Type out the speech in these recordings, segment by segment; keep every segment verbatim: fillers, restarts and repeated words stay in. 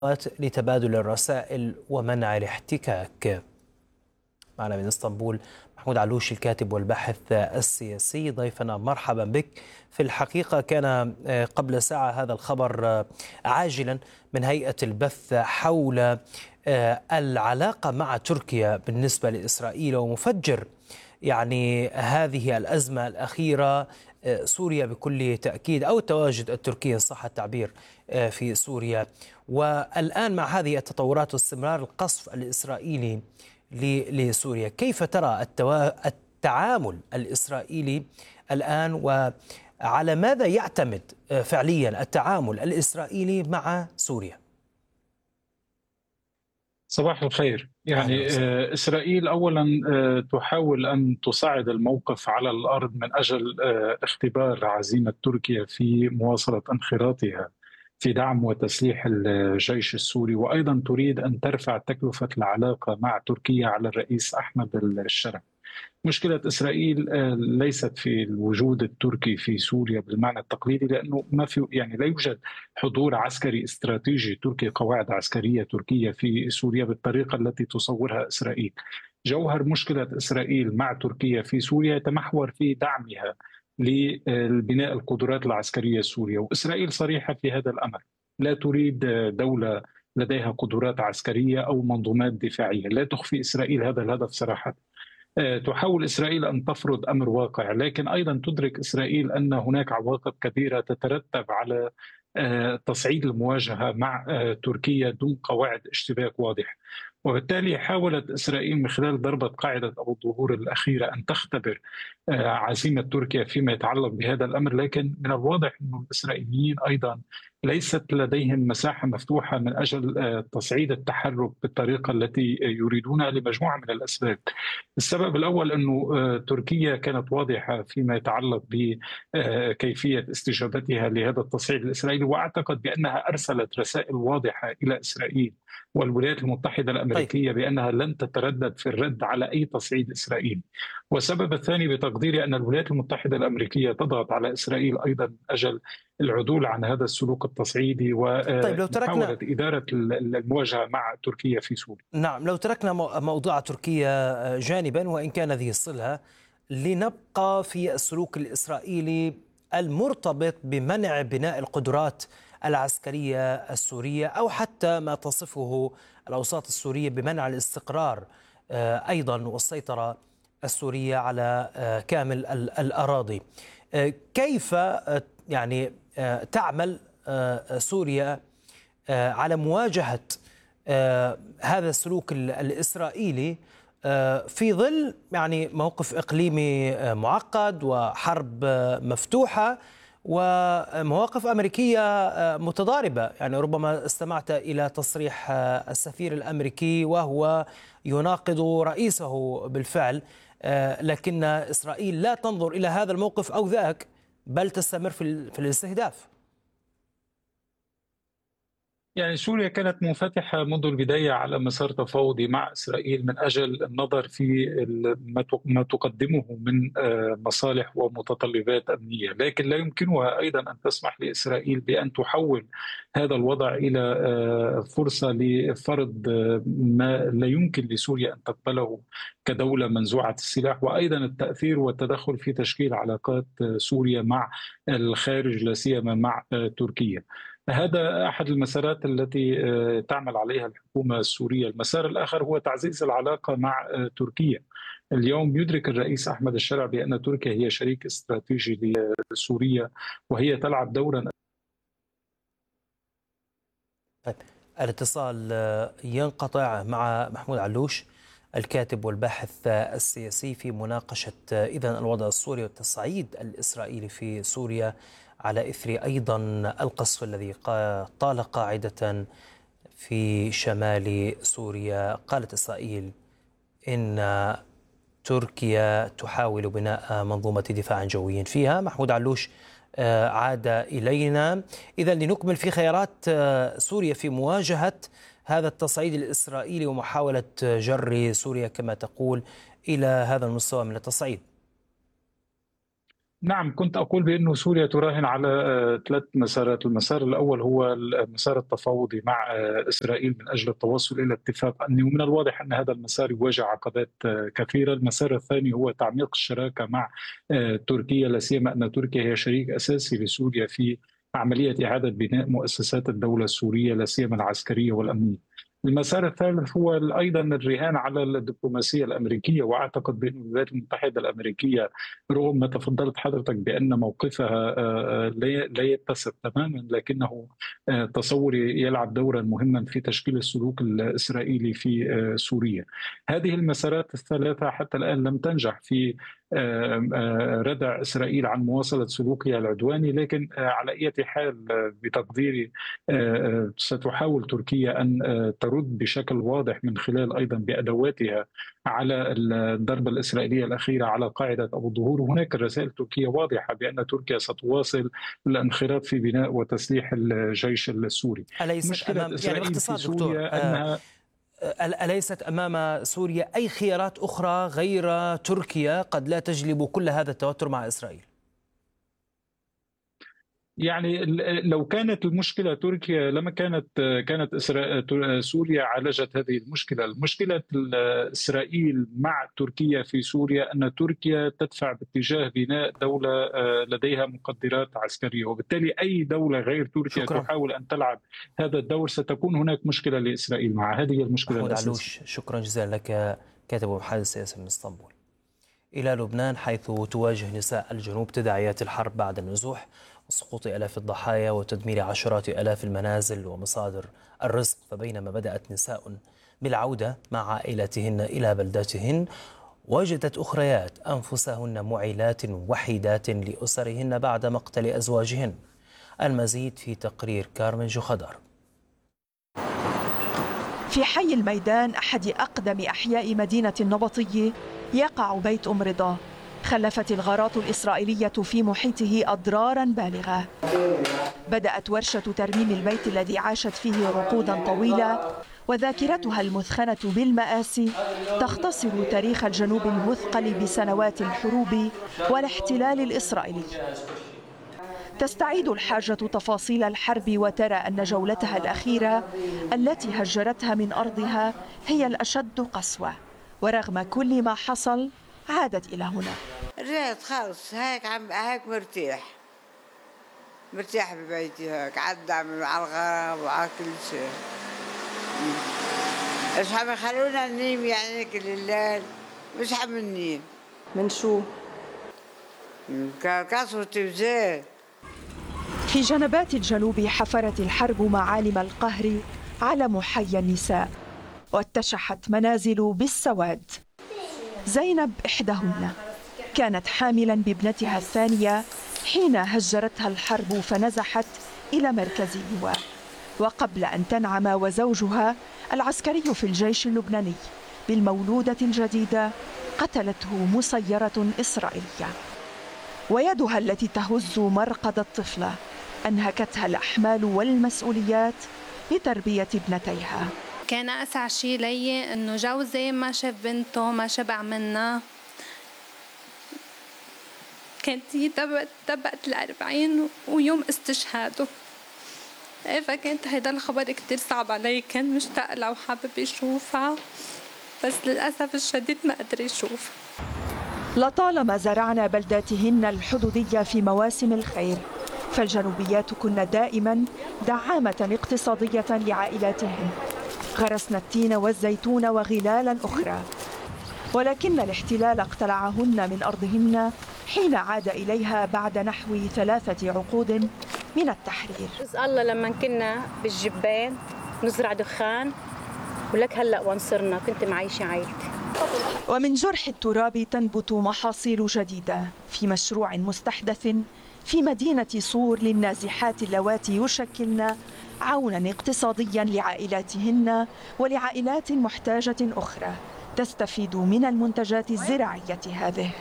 لتبادل الرسائل ومنع الاحتكاك. معنا من اسطنبول محمود علوش الكاتب والباحث السياسي ضيفنا، مرحبا بك. في الحقيقة كان قبل ساعة هذا الخبر عاجلا من هيئة البث حول العلاقة مع تركيا بالنسبة لإسرائيل، ومفجر يعني هذه الأزمة الأخيرة سوريا بكل تأكيد، أو التواجد التركي إن صح التعبير في سوريا. والآن مع هذه التطورات واستمرار القصف الإسرائيلي لسوريا، كيف ترى التعامل الإسرائيلي الآن، وعلى ماذا يعتمد فعليا التعامل الإسرائيلي مع سوريا؟ صباح الخير. يعني إسرائيل أولا تحاول أن تصعد الموقف على الأرض من أجل اختبار عزيمة تركيا في مواصلة انخراطها في دعم وتسليح الجيش السوري، وأيضا تريد أن ترفع تكلفة العلاقة مع تركيا على الرئيس أحمد الشرع. مشكلة إسرائيل ليست في الوجود التركي في سوريا بالمعنى التقليدي، لأنه ما في يعني لا يوجد حضور عسكري استراتيجي تركي، قواعد عسكرية تركية في سوريا بالطريقة التي تصورها إسرائيل. جوهر مشكلة إسرائيل مع تركيا في سوريا يتمحور في دعمها لبناء القدرات العسكرية السورية، وإسرائيل صريحة في هذا الأمر، لا تريد دولة لديها قدرات عسكرية أو منظومات دفاعية، لا تخفي إسرائيل هذا الهدف صراحة. تحاول إسرائيل أن تفرض أمر واقع، لكن أيضا تدرك إسرائيل أن هناك عواقب كبيرة تترتب على تصعيد المواجهة مع تركيا دون قواعد اشتباك واضحة. وبالتالي حاولت إسرائيل من خلال ضربة قاعدة أو الظهور الأخيرة أن تختبر عزيمة تركيا فيما يتعلق بهذا الأمر، لكن من الواضح أن الإسرائيليين أيضا ليست لديهم مساحة مفتوحة من أجل تصعيد التحرك بالطريقة التي يريدونها لمجموعة من الأسباب. السبب الأول أنه تركيا كانت واضحة فيما يتعلق بكيفية استجابتها لهذا التصعيد الإسرائيلي، وأعتقد بأنها أرسلت رسائل واضحة إلى إسرائيل والولايات المتحدة الأمريكية بأنها لن تتردد في الرد على أي تصعيد إسرائيلي. والسبب الثاني بتقديري أن الولايات المتحدة الأمريكية تضغط على إسرائيل أيضا من أجل العدول عن هذا السلوك التصعيدي ومحاولة إدارة المواجهة مع تركيا في سوريا. نعم، لو تركنا موضوع تركيا جانبا وإن كان ذي الصلة، لنبقى في السلوك الإسرائيلي المرتبط بمنع بناء القدرات العسكرية السورية، أو حتى ما تصفه الأوساط السورية بمنع الاستقرار أيضا والسيطرة السورية على كامل الأراضي. كيف يعني تعمل سوريا على مواجهة هذا السلوك الإسرائيلي في ظل يعني موقف إقليمي معقد وحرب مفتوحة ومواقف أمريكية متضاربة؟ يعني ربما استمعت إلى تصريح السفير الأمريكي وهو يناقض رئيسه بالفعل، لكن إسرائيل لا تنظر إلى هذا الموقف أو ذاك، بل تستمر في الاستهداف. يعني سوريا كانت منفتحة منذ البداية على مسار تفاوضي مع إسرائيل من أجل النظر في ما تقدمه من مصالح ومتطلبات أمنية، لكن لا يمكنها أيضا أن تسمح لإسرائيل بأن تحول هذا الوضع إلى فرصة لفرض ما لا يمكن لسوريا أن تقبله كدولة منزوعة السلاح، وأيضا التأثير والتدخل في تشكيل علاقات سوريا مع الخارج، لا سيما مع تركيا. هذا أحد المسارات التي تعمل عليها الحكومة السورية. المسار الآخر هو تعزيز العلاقة مع تركيا. اليوم يدرك الرئيس أحمد الشرع بأن تركيا هي شريك استراتيجي لسوريا، وهي تلعب دورا. طيب، الاتصال ينقطع مع محمود علوش الكاتب والباحث السياسي في مناقشة إذن الوضع السوري والتصعيد الإسرائيلي في سوريا على إثر أيضا القصف الذي طال قاعدة في شمال سوريا. قالت إسرائيل إن تركيا تحاول بناء منظومة دفاع جوي فيها. محمود علوش عاد إلينا. إذا لنكمل في خيارات سوريا في مواجهة هذا التصعيد الإسرائيلي ومحاولة جر سوريا كما تقول إلى هذا المستوى من التصعيد. نعم، كنت أقول بأن سوريا تراهن على ثلاث مسارات. المسار الأول هو المسار التفاوضي مع إسرائيل من أجل التوصل إلى اتفاق أمني، ومن الواضح أن هذا المسار يواجه عقبات كثيرة. المسار الثاني هو تعميق الشراكة مع تركيا، لا سيما أن تركيا هي شريك أساسي لسوريا في عملية إعادة بناء مؤسسات الدولة السورية، لا سيما العسكرية والأمنية. المسار الثالث هو أيضا الرهان على الدبلوماسية الأمريكية، وأعتقد بأن الولايات المتحدة الأمريكية رغم ما تفضلت حضرتك بأن موقفها لا يتسق تماما، لكنه تصوري يلعب دورا مهما في تشكيل السلوك الإسرائيلي في سوريا. هذه المسارات الثلاثة حتى الآن لم تنجح في ردع إسرائيل عن مواصلة سلوكها العدواني، لكن على أي حال بتقديري ستحاول تركيا أن ترد بشكل واضح من خلال أيضا بأدواتها على الضربة الإسرائيلية الأخيرة على قاعدة أبو الظهور. وهناك رسائل تركية واضحة بأن تركيا ستواصل الانخراط في بناء وتسليح الجيش السوري. أليست أمام يعني باختصار دكتور أنها أليست أمام سوريا أي خيارات أخرى غير تركيا قد لا تجلب كل هذا التوتر مع إسرائيل؟ يعني لو كانت المشكلة تركيا لما كانت كانت سوريا عالجت هذه المشكلة. المشكلة إسرائيل مع تركيا في سوريا أن تركيا تدفع باتجاه بناء دولة لديها مقدرات عسكرية، وبالتالي أي دولة غير تركيا شكرا. تحاول أن تلعب هذا الدور ستكون هناك مشكلة لإسرائيل مع هذه المشكلة محمود علوش، شكرا جزيلا لك، كاتب ومحلل سياسي من اسطنبول. إلى لبنان، حيث تواجه نساء الجنوب تداعيات الحرب بعد النزوح وسقوط آلاف الضحايا وتدمير عشرات آلاف المنازل ومصادر الرزق. فبينما بدأت نساء بالعودة مع عائلاتهن إلى بلداتهن، وجدت أخريات أنفسهن معيلات وحيدات لأسرهن بعد مقتل أزواجهن. المزيد في تقرير كارمن جوخدار. في حي الميدان، أحد أقدم أحياء مدينة النبطية، يقع بيت أم رضا. خلفت الغارات الإسرائيلية في محيطه أضرارا بالغة. بدأت ورشة ترميم البيت الذي عاشت فيه عقودا طويلة، وذاكرتها المثخنة بالمآسي تختصر تاريخ الجنوب المثقل بسنوات الحروب والاحتلال الإسرائيلي. تستعيد الحاجة تفاصيل الحرب وترى أن جولتها الأخيرة التي هجرتها من أرضها هي الأشد قسوة، ورغم كل ما حصل عادت إلى هنا. رجعت خلص هيك عم هيك مرتاح مرتاح ببيتي، هيك عدى على الغرام وعلى كل شيء. مش عم يخلونا ننيم يعني كل الليل، مش عم ننيم. من شو؟ من كسرة وزيت. في جنبات الجنوب حفرت الحرب معالم القهر على محيا النساء، واتشحت منازل بالسواد. زينب إحداهن كانت حاملا بابنتها الثانية حين هجرتها الحرب فنزحت إلى مركز اللواء، وقبل أن تنعم وزوجها العسكري في الجيش اللبناني بالمولودة الجديدة قتلته مسيرة إسرائيلية، ويدها التي تهز مرقد الطفلة أنهكتها الأحمال والمسؤوليات لتربية ابنتيها. كان أسعى شيء لي إنه جوزي ما شاف بنته، ما شبع منها. كانت هي تبقت الأربعين ويوم استشهاده، فكانت هيدا الخبر كتير صعب علي. كان مشتاق لها وحابب يشوفها، بس للأسف الشديد ما قدر يشوفها. لطالما زرعنا بلداتهن الحدودية في مواسم الخير، فالجنوبيات كن دائما دعامة اقتصادية لعائلاتهن. غرسنا التين والزيتون وغلالا أخرى، ولكن الاحتلال اقتلعهن من أرضهن حين عاد إليها بعد نحو ثلاثة عقود من التحرير. الله لما كنا بالجبان نزرع دخان، ولك هلأ وانصرنا كنت معيشة عائلتي. ومن جرح التراب تنبت محاصيل جديدة في مشروع مستحدث في مدينة صور للنازحات اللواتي يشكلن عونا اقتصاديا لعائلاتهن ولعائلات محتاجة أخرى تستفيد من المنتجات الزراعية هذه.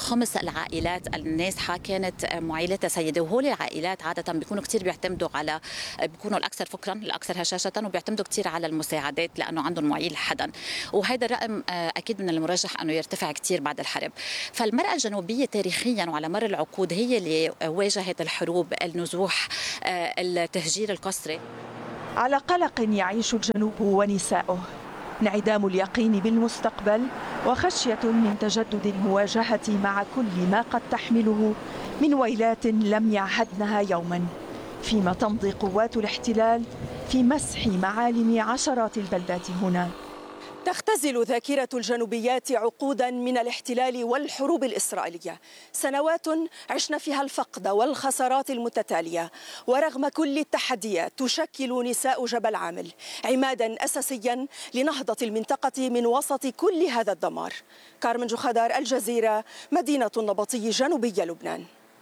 خمس العائلات النازحة كانت معيلتها سيدة، وهول العائلات عادة بيكونوا كتير بيعتمدوا على بيكونوا الأكثر فقرا الأكثر هشاشة، وبيعتمدوا كتير على المساعدات لأنه عندهم معيل حدا، وهذا الرقم أكيد من المرجح أنه يرتفع كتير بعد الحرب. فالمرأة الجنوبية تاريخيا وعلى مر العقود هي اللي واجهت الحروب، النزوح، التهجير القسري. على قلق يعيش الجنوب ونساؤه، انعدام اليقين بالمستقبل وخشية من تجدد المواجهة مع كل ما قد تحمله من ويلات لم يعهدنها يوما، فيما تمضي قوات الاحتلال في مسح معالم عشرات البلدات هنا. تختزل ذاكرة الجنوبيات عقودا من الاحتلال والحروب الإسرائيلية، سنوات عشنا فيها الفقد والخسارات المتتالية، ورغم كل التحديات تشكل نساء جبل عامل عمادا أساسيا لنهضة المنطقة من وسط كل هذا الدمار. كارمن جوخدار، الجزيرة، مدينة النبطي، جنوبي لبنان.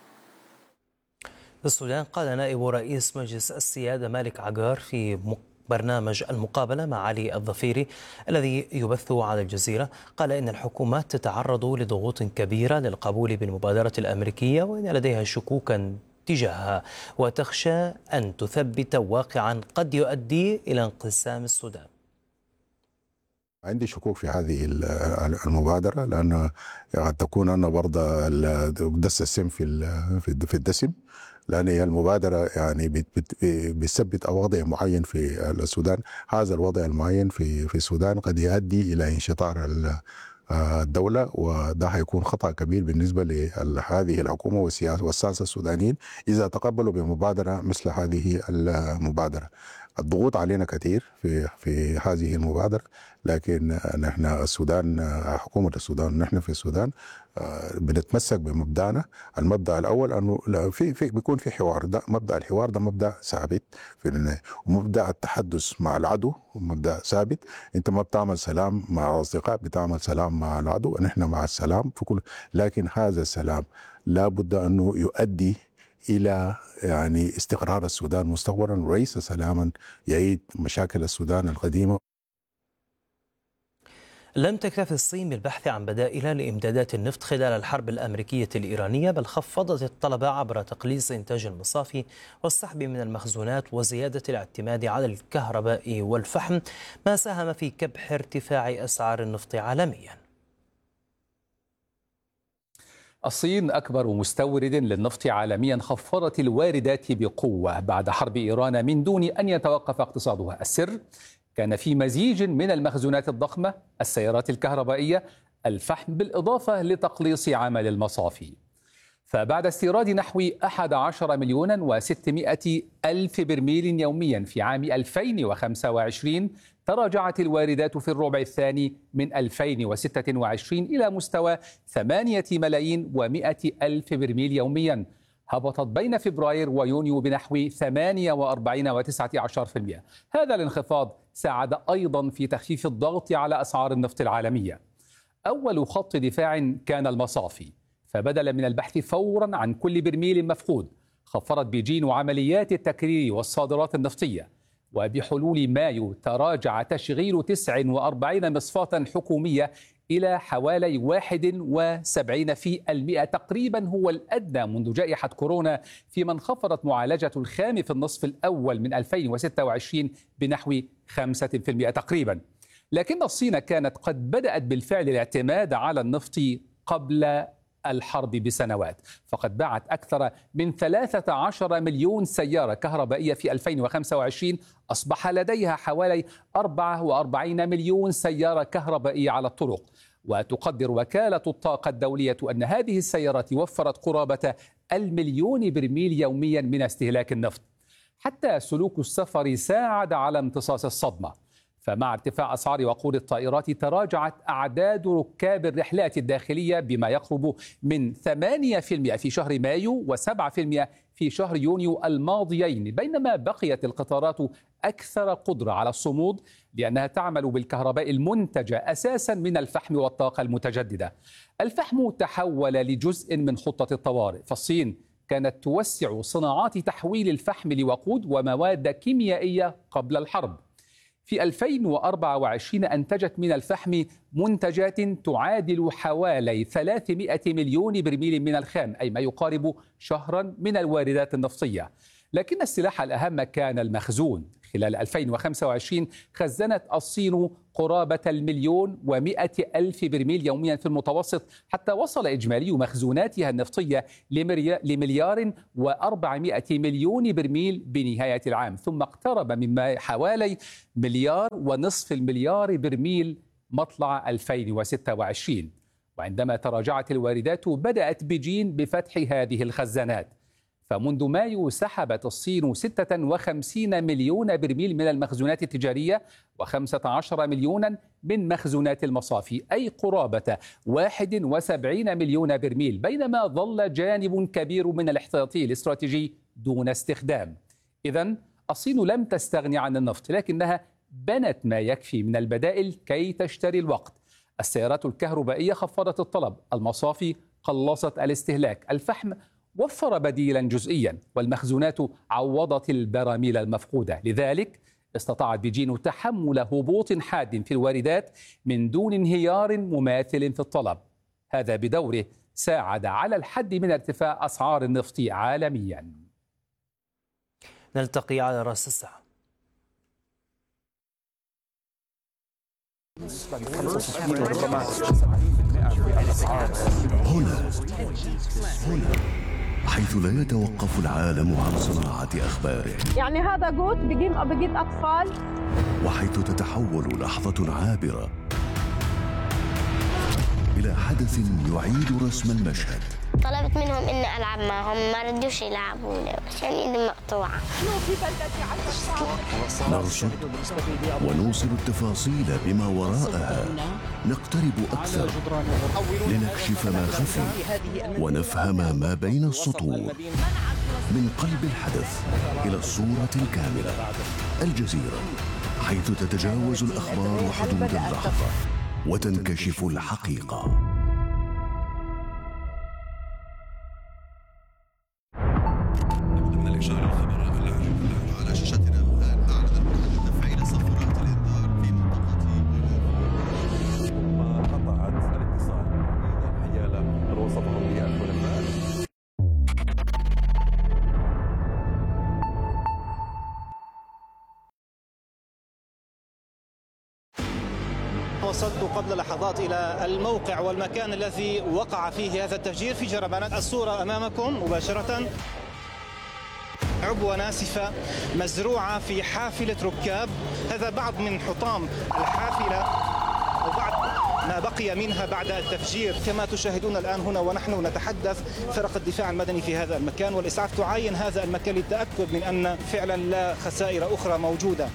في السودان قال نائب رئيس مجلس السيادة مالك عقار في برنامج المقابلة مع علي الظفيري الذي يبث على الجزيرة، قال إن الحكومات تتعرض لضغوط كبيرة للقبول بالمبادرة الأمريكية، وإن لديها شكوكا تجاهها وتخشى أن تثبت واقعا قد يؤدي إلى انقسام السودان. عندي شكوك في هذه المبادرة، لأن قد تكون أنا برضه دس السم في في الدسم، لأن هي المبادرة يعني بتثبت وضع معين في السودان. هذا الوضع المعين في في السودان قد يؤدي إلى انشطار الدولة، وده هيكون خطأ كبير بالنسبة لهذه الحكومة والساسة السودانيين إذا تقبلوا بمبادرة مثل هذه المبادرة. الضغوط علينا كثير في في هذه المبادرة، لكن نحن السودان، حكومة السودان، نحن في السودان بنتمسك بمبدأنا. المبدأ الأول أنه في في بيكون في حوار، ده مبدأ الحوار، ده مبدأ ثابت في النهاية. ومبدأ التحدث مع العدو مبدأ ثابت. أنت ما بتعمل سلام مع أصدقاء، بتعمل سلام مع العدو. نحن مع السلام في كل، لكن هذا السلام لا بد أنه يؤدي إلى يعني استقرار السودان مستقبلا، وليس سلاما يعيد مشاكل السودان القديمة. لم تكتف الصين بالبحث عن بدائل لإمدادات النفط خلال الحرب الأمريكية الإيرانية، بل خفضت الطلب عبر تقليص إنتاج المصافي والسحب من المخزونات وزيادة الاعتماد على الكهرباء والفحم، ما ساهم في كبح ارتفاع أسعار النفط عالميا. الصين أكبر مستورد للنفط عالميا خفضت الواردات بقوة بعد حرب إيران من دون أن يتوقف اقتصادها. السر كان في مزيج من المخزونات الضخمة، السيارات الكهربائية، الفحم، بالإضافة لتقليص عمل المصافي. فبعد استيراد نحو أحد عشر مليون وستمائة ألف برميل يوميا في عام ألفين وخمسة وعشرين، تراجعت الواردات في الربع الثاني من ألفين وستة وعشرين إلى مستوى ثمانية ملايين ومائة ألف برميل يوميا، هبطت بين فبراير ويونيو بنحو ثمانية وأربعين وتسعة عشر بالمئة. هذا الانخفاض ساعد أيضا في تخفيف الضغط على أسعار النفط العالمية. أول خط دفاع كان المصافي، فبدلا من البحث فورا عن كل برميل مفقود، خفضت بيجين عمليات التكرير والصادرات النفطية، وبحلول مايو تراجع تشغيل تسعة وأربعين مصفاة حكومية إلى حوالي واحد وسبعين بالمئة تقريبا، هو الأدنى منذ جائحة كورونا، فيما انخفضت معالجة الخام في النصف الأول من ألفين وستة وعشرين بنحو خمسة بالمئة تقريبا. لكن الصين كانت قد بدأت بالفعل الاعتماد على النفط قبل الحرب بسنوات، فقد باعت أكثر من ثلاثة عشر مليون سيارة كهربائية في ألفين وخمسة وعشرين، أصبح لديها حوالي أربعة وأربعين مليون سيارة كهربائية على الطرق. وتقدر وكالة الطاقة الدولية أن هذه السيارات وفرت قرابة المليون برميل يوميا من استهلاك النفط. حتى سلوك السفر ساعد على امتصاص الصدمة، فمع ارتفاع أسعار وقود الطائرات تراجعت أعداد ركاب الرحلات الداخلية بما يقرب من ثمانية بالمئة في شهر مايو وسبعة بالمئة في شهر يونيو الماضيين، بينما بقيت القطارات أكثر قدرة على الصمود لأنها تعمل بالكهرباء المنتجة أساسا من الفحم والطاقة المتجددة. الفحم تحول لجزء من خطة الطوارئ، فالصين كانت توسع صناعات تحويل الفحم لوقود ومواد كيميائية قبل الحرب. في ألفين وأربعة وعشرين أنتجت من الفحم منتجات تعادل حوالي ثلاثمائة مليون برميل من الخام، أي ما يقارب شهرا من الواردات النفطية. لكن السلاح الأهم كان المخزون. خلال ألفين وخمسة وعشرين خزنت الصين قرابة المليون ومئة ألف برميل يوميا في المتوسط، حتى وصل إجمالي مخزوناتها النفطية لمليار وأربعمائة مليون برميل بنهاية العام، ثم اقترب مما حوالي مليار ونصف المليار برميل مطلع ألفين وستة وعشرين. وعندما تراجعت الواردات بدأت بجين بفتح هذه الخزانات. فمنذ مايو سحبت الصين ستة وخمسين مليون برميل من المخزونات التجارية وخمسة عشر مليونا من مخزونات المصافي، أي قرابة واحد وسبعين مليون برميل، بينما ظل جانب كبير من الاحتياطي الاستراتيجي دون استخدام. إذن الصين لم تستغني عن النفط، لكنها بنت ما يكفي من البدائل كي تشتري الوقت. السيارات الكهربائية خفضت الطلب، المصافي قلصت الاستهلاك، الفحم وفر بديلا جزئيا، والمخزونات عوضت البراميل المفقودة. لذلك استطاعت بيجين تحمل هبوط حاد في الواردات من دون انهيار مماثل في الطلب. هذا بدوره ساعد على الحد من ارتفاع أسعار النفط عالميا. نلتقي على رأس الساعة. هنا هنا حيث لا يتوقف العالم عن صناعة أخباره، يعني هذا جوت بجيب بجيب أطفال، وحيث تتحول لحظة عابرة إلى حدث يعيد رسم المشهد. طلبت منهم إني ألعب معهم، ما ردوش يلعبوني عشان إيدي مقطوعة. نرصد ونوصل التفاصيل بما وراءها، نقترب أكثر لنكشف ما خفي ونفهم ما بين السطور. من قلب الحدث إلى الصورة الكاملة، الجزيرة، حيث تتجاوز الأخبار حدود اللحظة وتنكشف الحقيقة. من الإشارة الخبر على شاشتنا الآن أعلن تفعيل صفارات الإنذار في منطقة قطعت الاتصال حيال وصفهم بالماء. وصلت قبل لحظات إلى الموقع والمكان الذي وقع فيه هذا التفجير في جربانات. الصورة أمامكم مباشرة، عبوة ناسفة مزروعة في حافلة ركاب. هذا بعض من حطام الحافلة وبعض ما بقي منها بعد التفجير. كما تشاهدون الآن هنا ونحن نتحدث، فرق الدفاع المدني في هذا المكان والإسعاف تعاين هذا المكان للتأكد من أن فعلا لا خسائر أخرى موجودة.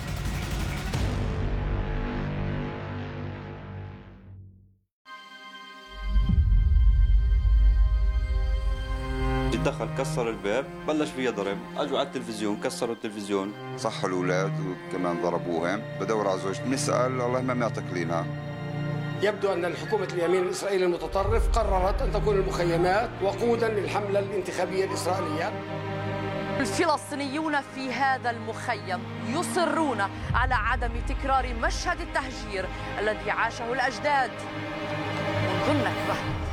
دخل كسر الباب، بلش فيها ضرب، اجوا على التلفزيون كسروا التلفزيون، صحوا الاولاد وكمان ضربوهم. بدور على زوجتي بنسال الله ما معطيك لنا. يبدو ان الحكومه اليمين الاسرائيلي المتطرف قررت ان تكون المخيمات وقودا للحمله الانتخابيه الاسرائيليه. الفلسطينيون في هذا المخيم يصرون على عدم تكرار مشهد التهجير الذي عاشه الاجداد منذ النكبه.